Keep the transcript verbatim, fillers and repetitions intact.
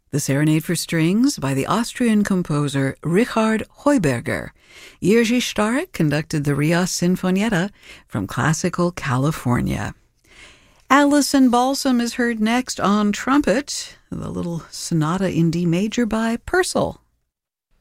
The Serenade for Strings by the Austrian composer Richard Heuberger. Jerzy Starek conducted the Rias Sinfonietta from Classical California. Alison Balsam is heard next on trumpet, the little sonata in D major by Purcell.